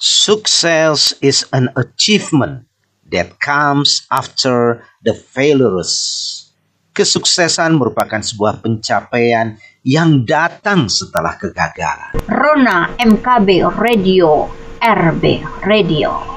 Success is an achievement that comes after the failures. Kesuksesan merupakan sebuah pencapaian yang datang setelah kegagalan. Rona MKB Radio, RB Radio.